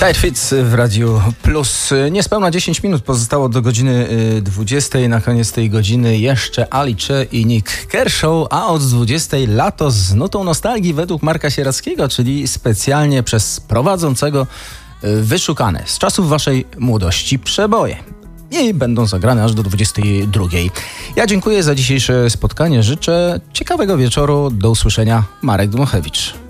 Tight Fits w Radiu Plus. Niespełna 10 minut pozostało do godziny 20. Na koniec tej godziny jeszcze Alice i Nick Kershaw, a od 20 lato z nutą nostalgii według Marka Sierackiego, czyli specjalnie przez prowadzącego wyszukane z czasów waszej młodości przeboje. I będą zagrane aż do 22. Ja dziękuję za dzisiejsze spotkanie. Życzę ciekawego wieczoru. Do usłyszenia. Marek Dmochewicz.